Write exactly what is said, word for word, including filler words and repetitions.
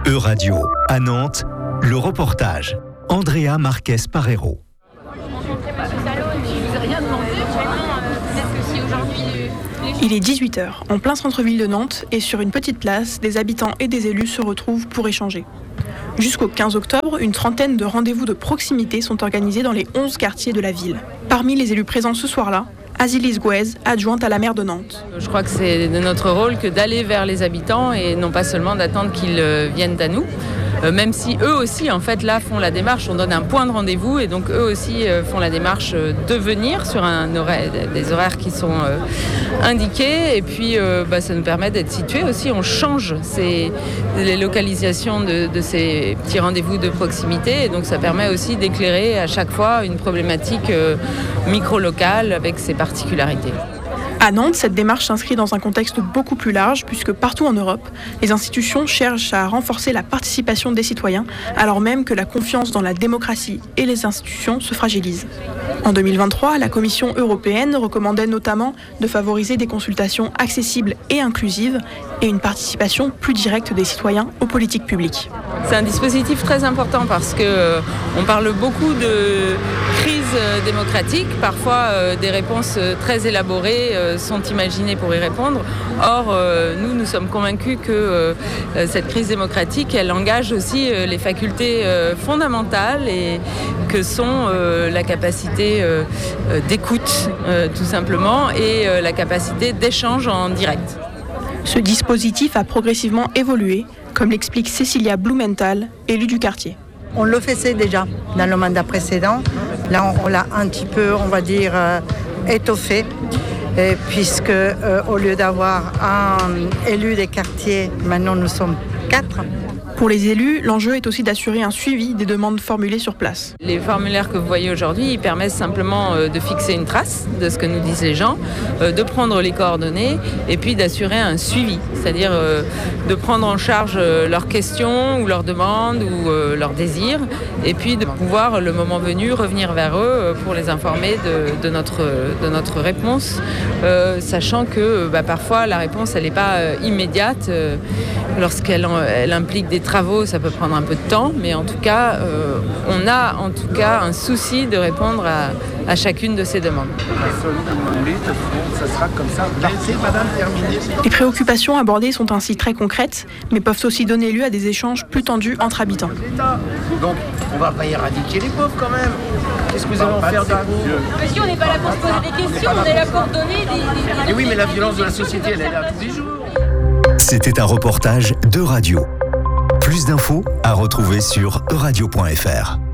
E-Radio, à Nantes, le reportage. Andrea Marquez Parero. Il est dix-huit heures, en plein centre-ville de Nantes, et sur une petite place, des habitants et des élus se retrouvent pour échanger. Jusqu'au quinze octobre, une trentaine de rendez-vous de proximité sont organisés dans les onze quartiers de la ville. Parmi les élus présents ce soir-là, Azilis Gouez, adjointe à la maire de Nantes. Je crois que c'est de notre rôle que d'aller vers les habitants et non pas seulement d'attendre qu'ils viennent à nous. Euh, même si eux aussi, en fait, là, font la démarche, on donne un point de rendez-vous et donc eux aussi euh, font la démarche euh, de venir sur un horaire, des horaires qui sont euh, indiqués. Et puis, euh, bah, ça nous permet d'être situés aussi. On change ces, les localisations de, de ces petits rendez-vous de proximité. Et donc, ça permet aussi d'éclairer à chaque fois une problématique euh, micro-locale avec ses particularités. À Nantes, cette démarche s'inscrit dans un contexte beaucoup plus large puisque partout en Europe, les institutions cherchent à renforcer la participation des citoyens alors même que la confiance dans la démocratie et les institutions se fragilise. En deux mille vingt-trois, la Commission européenne recommandait notamment de favoriser des consultations accessibles et inclusives et une participation plus directe des citoyens aux politiques publiques. C'est un dispositif très important parce que euh, on parle beaucoup de crise démocratique. Parfois, euh, des réponses très élaborées euh, sont imaginées pour y répondre. Or, euh, nous, nous sommes convaincus que euh, cette crise démocratique, elle engage aussi euh, les facultés euh, fondamentales et que sont euh, la capacité euh, d'écoute, euh, tout simplement, et euh, la capacité d'échange en direct. Ce dispositif a progressivement évolué, comme l'explique Cécilia Blumenthal, élue du quartier. On le faisait déjà dans le mandat précédent. Là, on l'a un petit peu, on va dire, euh, étoffé, et puisque euh, au lieu d'avoir un élu des quartiers, maintenant nous sommes quatre. Pour les élus, l'enjeu est aussi d'assurer un suivi des demandes formulées sur place. Les formulaires que vous voyez aujourd'hui, ils permettent simplement de fixer une trace de ce que nous disent les gens, de prendre les coordonnées et puis d'assurer un suivi, c'est-à-dire de prendre en charge leurs questions ou leurs demandes ou leurs désirs et puis de pouvoir, le moment venu, revenir vers eux pour les informer de, de, notre, de notre réponse, euh, sachant que bah, parfois la réponse elle n'est pas euh, immédiate euh, lorsqu'elle elle implique des travaux, ça peut prendre un peu de temps, mais en tout cas, euh, on a en tout cas un souci de répondre à, à chacune de ces demandes. Les préoccupations abordées sont ainsi très concrètes, mais peuvent aussi donner lieu à des échanges plus tendus entre habitants. Donc, on va pas éradiquer les pauvres quand même. Qu'est-ce que vous allez en faire des pauvres? Monsieur, on n'est pas là pour se poser des questions, on est là pour donner des... des... Et oui, mais la violence de la société, elle est là tous les jours. C'était un reportage d'E-Radio. Plus d'infos à retrouver sur e radio point f r.